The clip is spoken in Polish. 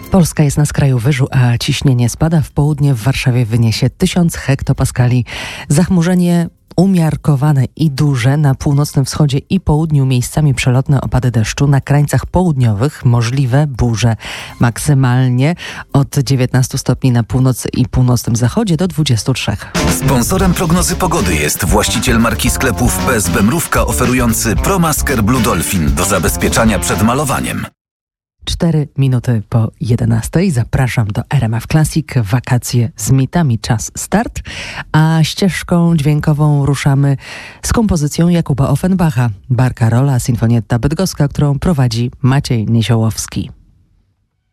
Polska jest na skraju wyżu, a ciśnienie spada. W południe w Warszawie wyniesie 1000 hektopaskali. Zachmurzenie umiarkowane i duże, na północnym wschodzie i południu miejscami przelotne opady deszczu, na krańcach południowych możliwe burze. Maksymalnie od 19 stopni na północy i północnym zachodzie do 23. Sponsorem prognozy pogody jest właściciel marki sklepów PSB Mrówka oferujący ProMasker Blue Dolphin do zabezpieczania przed malowaniem. 4 minuty po 11. Zapraszam do RMF Classic. Wakacje z mitami. Czas start. A ścieżką dźwiękową ruszamy z kompozycją Jakuba Offenbacha. Barcarola, Sinfonietta Bydgoska, którą prowadzi Maciej Niesiołowski.